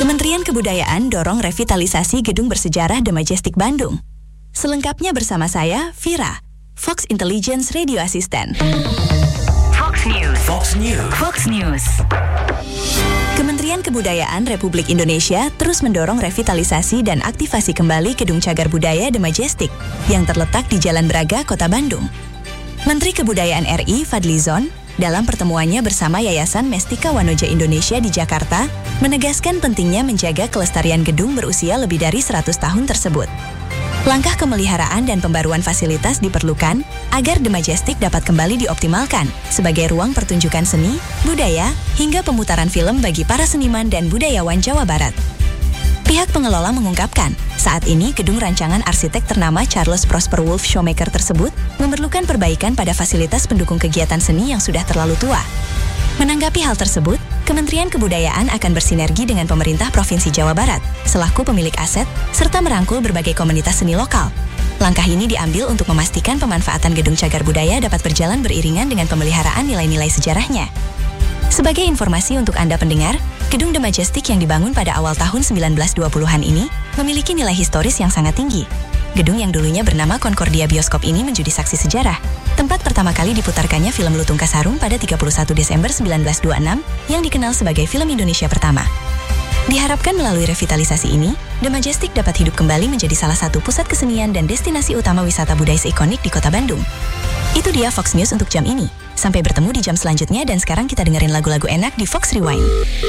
Kementerian Kebudayaan dorong revitalisasi gedung bersejarah The Majestic Bandung. Selengkapnya bersama saya, Vira, Fox Intelligence Radio Assistant. Fox News. Fox News. Fox News. Kementerian Kebudayaan Republik Indonesia terus mendorong revitalisasi dan aktivasi kembali Gedung Cagar Budaya The Majestic yang terletak di Jalan Braga, Kota Bandung. Menteri Kebudayaan RI Fadlizon dalam pertemuannya bersama Yayasan Mestika Wanoja Indonesia di Jakarta menegaskan pentingnya menjaga kelestarian gedung berusia lebih dari 100 tahun tersebut. Langkah pemeliharaan dan pembaruan fasilitas diperlukan agar The Majestic dapat kembali dioptimalkan sebagai ruang pertunjukan seni, budaya, hingga pemutaran film bagi para seniman dan budayawan Jawa Barat. Pihak pengelola mengungkapkan, saat ini gedung rancangan arsitek ternama Charles Prosper Wolfe Showmaker tersebut memerlukan perbaikan pada fasilitas pendukung kegiatan seni yang sudah terlalu tua. Menanggapi hal tersebut, Kementerian Kebudayaan akan bersinergi dengan pemerintah Provinsi Jawa Barat selaku pemilik aset serta merangkul berbagai komunitas seni lokal. Langkah ini diambil untuk memastikan pemanfaatan gedung cagar budaya dapat berjalan beriringan dengan pemeliharaan nilai-nilai sejarahnya. Sebagai informasi untuk Anda pendengar, Gedung The Majestic yang dibangun pada awal tahun 1920-an ini memiliki nilai historis yang sangat tinggi. Gedung yang dulunya bernama Concordia Bioskop ini menjadi saksi sejarah. Tempat pertama kali diputarkannya film Lutung Kasarung pada 31 Desember 1926 yang dikenal sebagai film Indonesia pertama. Diharapkan melalui revitalisasi ini, The Majestic dapat hidup kembali menjadi salah satu pusat kesenian dan destinasi utama wisata budaya ikonik di Kota Bandung. Itu dia Fox News untuk jam ini. Sampai bertemu di jam selanjutnya dan sekarang kita dengerin lagu-lagu enak di Fox Rewind.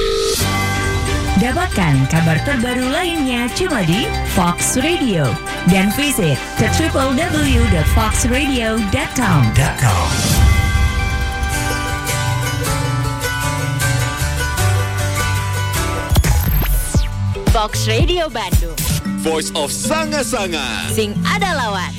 Dapatkan kabar terbaru lainnya cuma di Fox Radio dan visit ke www.foxradio.com. Fox Radio Bandung. Voice of Sanga-Sanga. Sing ada lawan.